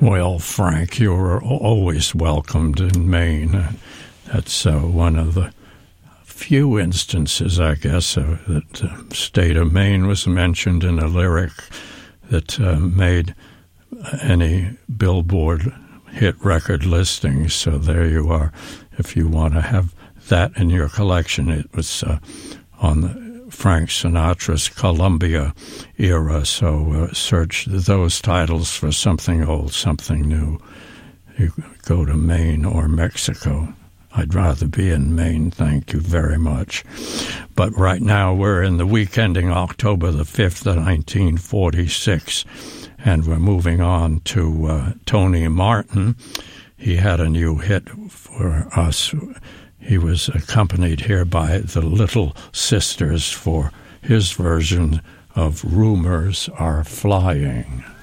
Well, Frank, you're always welcomed in Maine. That's one of the few instances, I guess, that the state of Maine was mentioned in a lyric that made any Billboard hit record listings. So there you are. If you want to have that in your collection, it was on Frank Sinatra's Columbia era, so search those titles for something old, something new. You go to Maine or Mexico. I'd rather be in Maine, thank you very much. But right now we're in the week ending October the 5th of 1946, and we're moving on to Tony Martin. He had a new hit for us. He was accompanied here by the Little Sisters for his version of Rumors Are Flying.